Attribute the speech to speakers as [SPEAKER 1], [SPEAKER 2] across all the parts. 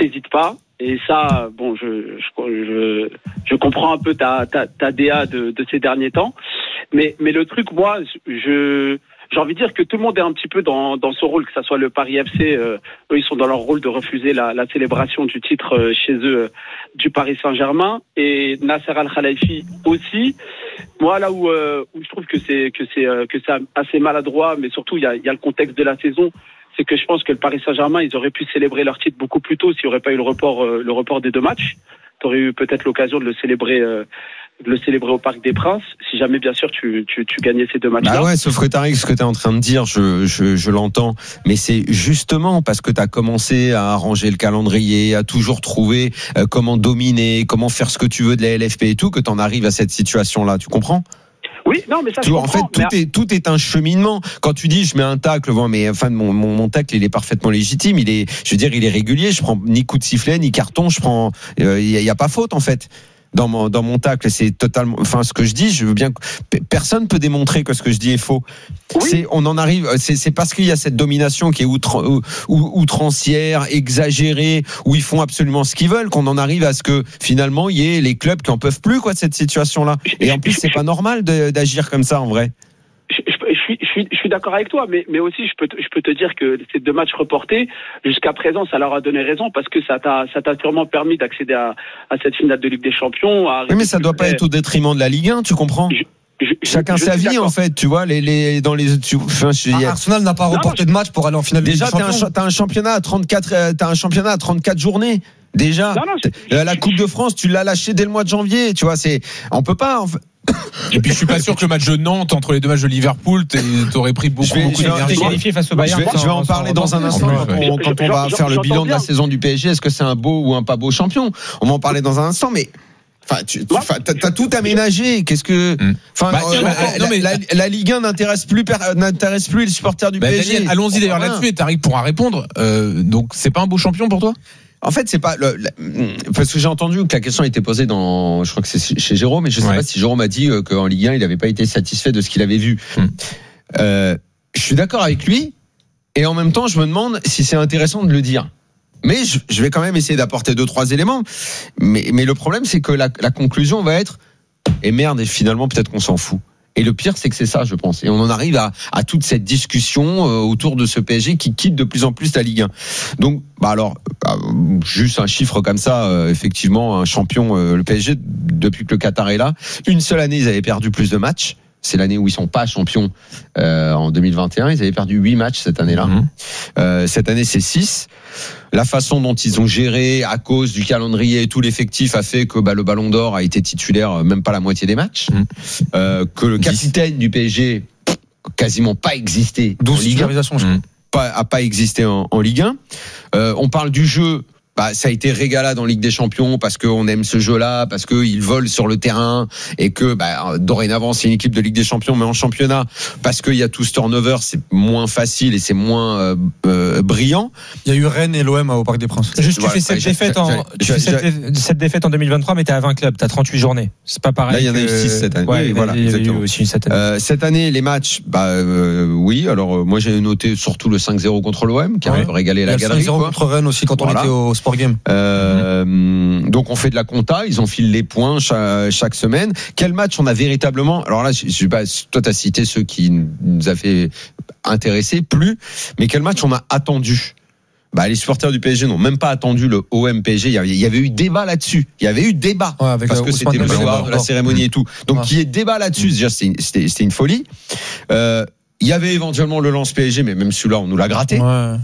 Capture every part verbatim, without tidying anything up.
[SPEAKER 1] t'hésites pas. Et ça, bon, je, je, je, je comprends un peu ta, ta, ta D A de, de ces derniers temps. Mais, mais le truc, moi, je, j'ai envie de dire que tout le monde est un petit peu dans, dans ce rôle, que ça soit le Paris F C, euh, eux, ils sont dans leur rôle de refuser la, la célébration du titre euh, chez eux, euh, du Paris Saint-Germain. Et Nasser Al-Khelaifi aussi. Moi, là où, euh, où je trouve que c'est, que c'est, euh, que c'est assez maladroit, mais surtout, il y a, il y a le contexte de la saison. C'est que je pense que le Paris Saint-Germain, ils auraient pu célébrer leur titre beaucoup plus tôt s'il n'y aurait pas eu le report, euh, le report des deux matchs. Tu aurais eu peut-être l'occasion de le célébrer, euh, de le célébrer au Parc des Princes, si jamais, bien sûr, tu, tu, tu gagnais ces deux matchs-là.
[SPEAKER 2] Ah ouais, sauf que Tariq, ce que tu es en train de dire, je, je, je l'entends, mais c'est justement parce que tu as commencé à arranger le calendrier, à toujours trouver euh, comment dominer, comment faire ce que tu veux de la L F P et tout, que tu en arrives à cette situation-là. Tu comprends ?
[SPEAKER 1] Oui, non, mais ça,
[SPEAKER 2] tu
[SPEAKER 1] je
[SPEAKER 2] vois, en fait, tout
[SPEAKER 1] mais...
[SPEAKER 2] est tout est un cheminement. Quand tu dis je mets un tacle, bon, mais enfin mon, mon mon tacle il est parfaitement légitime. Il est, je veux dire, il est régulier. Je prends ni coup de sifflet ni carton. Je prends, il euh, y, y a pas faute en fait. Dans mon, dans mon tacle, c'est totalement, enfin, ce que je dis, je veux bien, personne peut démontrer que ce que je dis est faux. Oui. C'est, on en arrive, c'est, c'est parce qu'il y a cette domination qui est outre, outrancière, exagérée, où ils font absolument ce qu'ils veulent, qu'on en arrive à ce que, finalement, il y ait les clubs qui en peuvent plus, quoi, de cette situation-là. Et en plus, c'est pas normal de, d'agir comme ça, en vrai.
[SPEAKER 1] Je, je, je, suis, je, suis, je suis d'accord avec toi, mais, mais aussi je peux, te, je peux te dire que ces deux matchs reportés, jusqu'à présent, ça leur a donné raison parce que ça t'a, ça t'a sûrement permis d'accéder à, à cette finale de Ligue des Champions. À
[SPEAKER 2] oui, mais ça doit pas être au détriment de la Ligue un, tu comprends ? je, je, Chacun je, sa vie, en fait, tu vois. Les, les, dans les, tu, enfin, je,
[SPEAKER 3] ah, Arsenal n'a pas reporté non, de match pour aller en finale de Ligue des Champions.
[SPEAKER 2] Déjà, t'as un, t'as un championnat à trente-quatre, t'as un championnat à trente-quatre journées. Déjà, non, non, je, je, la Coupe de France, tu l'as lâché dès le mois de janvier, tu vois. C'est, on peut pas. En fait,
[SPEAKER 4] et puis je suis pas sûr que le match de Nantes entre les deux matchs de Liverpool t'aurais pris beaucoup,
[SPEAKER 2] vais,
[SPEAKER 4] beaucoup d'énergie.
[SPEAKER 5] Qualifié face au Bayern.
[SPEAKER 2] Je vais, je vais en parler dans un instant quand on, quand on va faire le bilan de la saison du P S G. Est-ce que c'est un beau ou un pas beau champion ? On va en parler dans un instant, mais. Enfin, tu, tu t'as, t'as tout aménagé. Qu'est-ce que, enfin, bah, euh, bah, la, non, mais la, la, la Ligue un n'intéresse plus, n'intéresse plus les supporters du bah, P S G.
[SPEAKER 4] Daniel, allons-y d'ailleurs oh, là-dessus et Tariq pourra répondre. Euh, donc, c'est pas un beau champion pour toi ?
[SPEAKER 2] En fait, c'est pas le, le, parce que j'ai entendu que la question a été posée dans, je crois que c'est chez Jérôme, mais je sais ouais. pas si Jérôme a dit qu'en Ligue un, il n'avait pas été satisfait de ce qu'il avait vu. Hum. Euh, je suis d'accord avec lui, et en même temps, je me demande si c'est intéressant de le dire. Mais je, je vais quand même essayer d'apporter deux, trois éléments. Mais, mais le problème, c'est que la, la conclusion va être, et merde, et finalement, peut-être qu'on s'en fout. Et le pire, c'est que c'est ça, je pense. Et on en arrive à, à toute cette discussion euh, autour de ce P S G qui quitte de plus en plus la Ligue un. Donc, bah alors, euh, juste un chiffre comme ça, euh, effectivement, un champion, euh, le P S G, depuis que le Qatar est là, une seule année, ils avaient perdu plus de matchs. C'est l'année où ils sont pas champions euh, en deux mille vingt et un. Ils avaient perdu huit matchs cette année-là. Mmh. Euh, cette année, c'est six. La façon dont ils ont géré à cause du calendrier et tout l'effectif a fait que bah, le Ballon d'Or a été titulaire même pas la moitié des matchs. Mmh. Euh, que le capitaine du P S G quasiment pas existé
[SPEAKER 3] en Ligue un. Mmh.
[SPEAKER 2] Pas, a pas existé en, en Ligue un. Euh, on parle du jeu. Bah, ça a été régalade en Ligue des Champions parce qu'on aime ce jeu-là, parce qu'ils volent sur le terrain et que bah, dorénavant c'est une équipe de Ligue des Champions, mais en championnat parce qu'il y a tout ce turnover, c'est moins facile et c'est moins euh, euh, brillant.
[SPEAKER 3] Il y a eu Rennes et l'O M au Parc des Princes.
[SPEAKER 5] Juste, tu fais cette défaite en, tu fais cette, cette défaite en deux mille vingt-trois, mais t'es à vingt clubs, t'as trente-huit journées. C'est pas pareil.
[SPEAKER 2] Là, il y en a eu six cette année.
[SPEAKER 5] Ouais,
[SPEAKER 2] oui, voilà,
[SPEAKER 5] il y a eu aussi cette année.
[SPEAKER 2] Euh, cette année, les matchs, bah euh, oui. Alors euh, moi j'ai noté surtout le cinq zéro contre l'O M qui ouais. a régalé la galerie.
[SPEAKER 3] cinq zéro contre Rennes aussi quand voilà. on était au Sport Game.
[SPEAKER 2] Euh, Euh, donc on fait de la compta, ils enfilent les points chaque, chaque semaine. Quel match on a véritablement ? Alors là, je, je sais pas, toi t'as cité ceux qui nous a fait intéresser, plus. Mais quel match on a attendu ? Bah les supporters du P S G n'ont même pas attendu le O M P S G. Il y avait, il y avait eu débat là-dessus. Il y avait eu débat ouais, avec parce que c'était le soir de la cérémonie et tout. Donc ouais. il y ait débat là-dessus, déjà c'était, c'était, c'était une folie. Euh, il y avait éventuellement le lance P S G, mais même celui-là on nous l'a gratté. Ouais.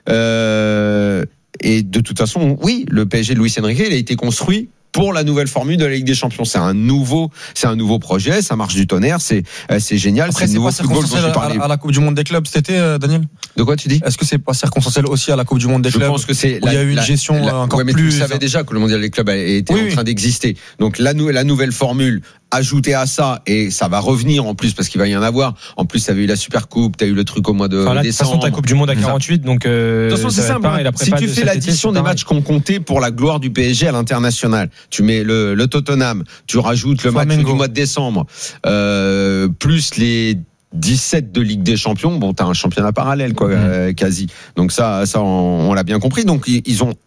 [SPEAKER 2] Euh, Et de toute façon, oui, le P S G de Luis Enrique, il a été construit pour la nouvelle formule de la Ligue des Champions. C'est un nouveau, c'est un nouveau projet, ça marche du tonnerre, c'est, c'est génial.
[SPEAKER 3] Après, c'est, c'est nouveau football dont tu parlais. À la Coupe du Monde des clubs cet été, euh, Daniel ?
[SPEAKER 2] De quoi tu dis ?
[SPEAKER 3] Est-ce que c'est pas circonstanciel aussi à la Coupe du Monde des
[SPEAKER 2] Je
[SPEAKER 3] clubs ?
[SPEAKER 2] Je pense que c'est.
[SPEAKER 3] Où la, il y a eu une la, gestion
[SPEAKER 2] la,
[SPEAKER 3] encore
[SPEAKER 2] ouais, mais
[SPEAKER 3] plus.
[SPEAKER 2] Tu savais déjà que le Mondial des clubs était oui, en train oui. d'exister. Donc la, la nouvelle formule ajoutée à ça, et ça va revenir en plus parce qu'il va y en avoir. En plus, t'avais eu la Super Coupe, t'as eu le truc au mois de enfin, là, décembre.
[SPEAKER 5] De toute façon, ta Coupe du Monde à quarante-huit, donc. Euh,
[SPEAKER 2] de toute façon, c'est simple. Pareil, si tu fais l'addition des matchs qu'on comptait pour la gloire du P S G à l'international, tu mets le, le Tottenham, tu rajoutes le Flamengo. Match du mois de décembre, euh, plus les dix-sept de Ligue des Champions, bon, t'as un championnat parallèle, quoi, mmh. euh, quasi. Donc ça, ça, on, on l'a bien compris. Donc ils ont